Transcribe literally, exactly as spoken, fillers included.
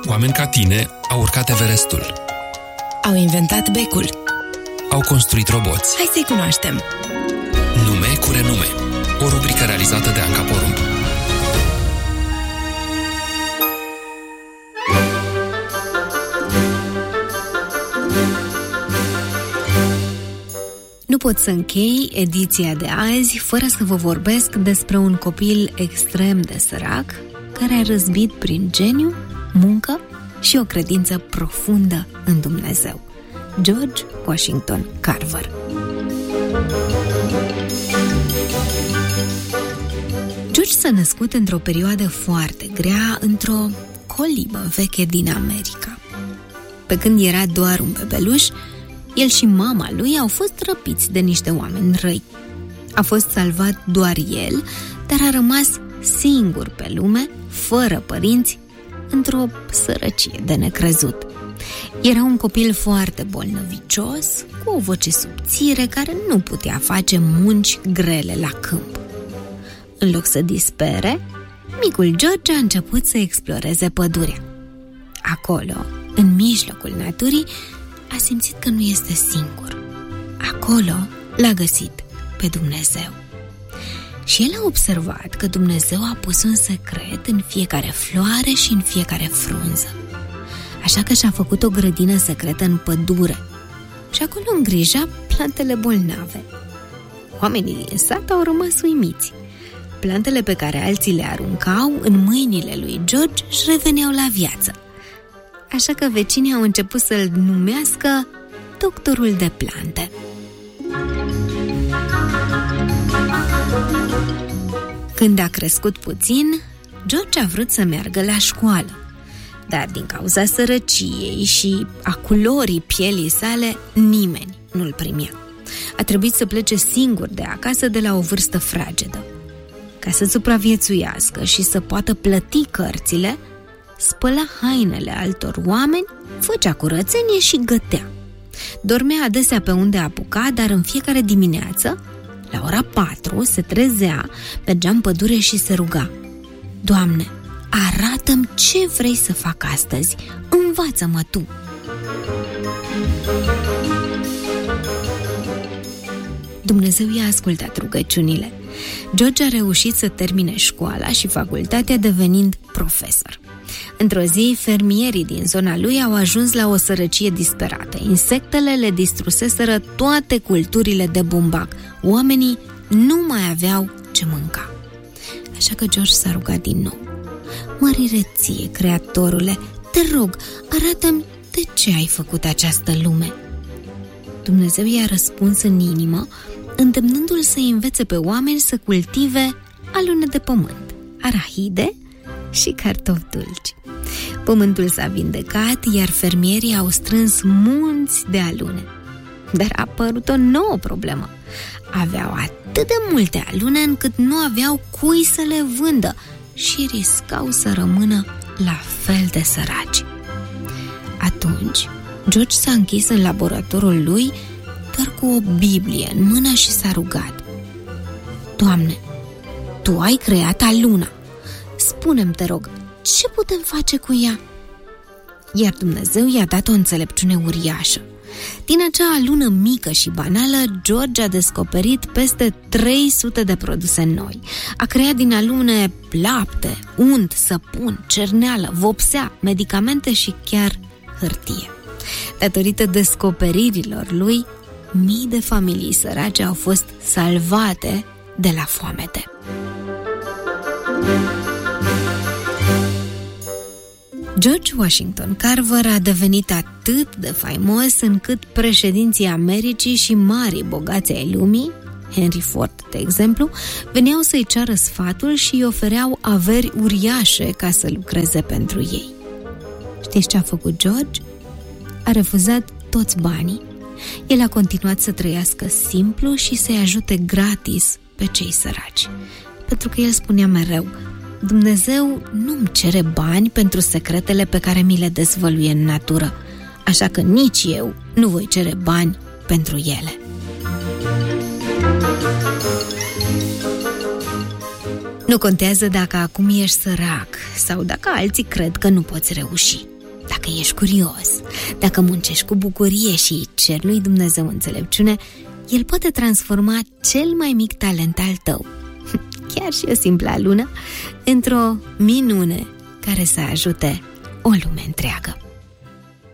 Oameni ca tine au urcat Everestul. Au inventat becul. Au construit roboți. Hai să-i cunoaștem. Nume cu renume. O rubrică realizată de Anca Porumb. Nu pot să închei ediția de azi fără să vă vorbesc despre un copil extrem de sărac care a răzbit prin geniu, muncă și o credință profundă în Dumnezeu. George Washington Carver. George s-a născut într-o perioadă foarte grea, într-o colibă veche din America. Pe când era doar un bebeluș, el și mama lui au fost răpiți de niște oameni răi. A fost salvat doar el, dar a rămas singur pe lume, fără părinți, într-o sărăcie de necrezut. Era un copil foarte bolnăvicios, cu o voce subțire care nu putea face munci grele la câmp. În loc să dispere, micul George a început să exploreze pădurea. Acolo, în mijlocul naturii, a simțit că nu este singur. Acolo l-a găsit pe Dumnezeu. Și el a observat că Dumnezeu a pus un secret în fiecare floare și în fiecare frunză. Așa că și-a făcut o grădină secretă în pădure și acolo îngrija plantele bolnave. Oamenii din sat au rămas uimiți. Plantele pe care alții le aruncau în mâinile lui George își reveneau la viață. Așa că vecinii au început să-l numească doctorul de plante. Când a crescut puțin, George a vrut să meargă la școală, dar din cauza sărăciei și a culorii pielii sale, nimeni nu-l primea. A trebuit să plece singur de acasă de la o vârstă fragedă. Ca să supraviețuiască și să poată plăti cărțile, spăla hainele altor oameni, făcea curățenie și gătea. Dormea adesea pe unde apuca, dar în fiecare dimineață, la ora patru, se trezea, mergea în pădure și se ruga: Doamne, arată-mi ce vrei să fac astăzi, învață-mă Tu. Dumnezeu i-a ascultat rugăciunile. George a reușit să termine școala și facultatea, devenind profesor. Într-o zi, fermierii din zona lui au ajuns la o sărăcie disperată. Insectele le distruseseră toate culturile de bumbac. Oamenii nu mai aveau ce mânca. Așa că George s-a rugat din nou: Mărire ție, Creatorule, te rog, arată-mi de ce ai făcut această lume. Dumnezeu i-a răspuns în inimă, îndemnându-l să învețe pe oameni să cultive alune de pământ, arahide și cartofi dulci. Pământul s-a vindecat, iar fermierii au strâns munți de alune. Dar a apărut o nouă problemă. Aveau atât de multe alune încât nu aveau cui să le vândă și riscau să rămână la fel de săraci. Atunci, George s-a închis în laboratorul lui doar cu o Biblie în mână și s-a rugat: Doamne, Tu ai creat aluna. Spune-mi, te rog, ce putem face cu ea? Iar Dumnezeu i-a dat o înțelepciune uriașă. Din acea alună mică și banală, George a descoperit peste trei sute de produse noi. A creat din alune lapte, unt, săpun, cerneală, vopsea, medicamente și chiar hârtie. Datorită descoperirilor lui, mii de familii sărace au fost salvate de la foamete. George Washington Carver a devenit atât de faimos încât președinții Americii și marii bogați ai lumii, Henry Ford, de exemplu, veneau să-i ceară sfatul și îi ofereau averi uriașe ca să lucreze pentru ei. Știți ce a făcut George? A refuzat toți banii. El a continuat să trăiască simplu și să-i ajute gratis pe cei săraci. Pentru că el spunea mereu: Dumnezeu nu-mi cere bani pentru secretele pe care mi le dezvăluie în natură, așa că nici eu nu voi cere bani pentru ele. Nu contează dacă acum ești sărac sau dacă alții cred că nu poți reuși. dacă ești curios, dacă muncești cu bucurie și ceri lui Dumnezeu înțelepciune, El poate transforma cel mai mic talent al tău, chiar și o simplă lună, într-o minune care să ajute o lume întreagă.